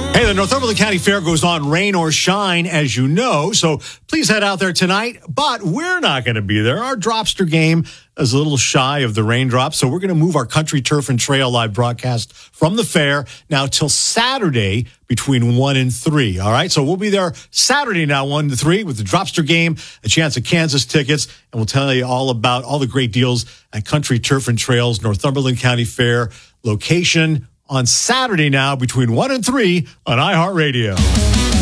Hey, the Northumberland County Fair goes on rain or shine, as you know, so please head out there tonight. But we're not going to be there. Our Dropster game is a little shy of the raindrops, so we're going to move our Country Turf and Trail live broadcast from the fair now till Saturday between 1 and 3. All right, so we'll be there Saturday now, 1 to 3, with the Dropster game, a chance at Kansas tickets, and we'll tell you all about all the great deals at Country Turf and Trails, Northumberland County Fair location on Saturday now between 1 and 3 on iHeartRadio.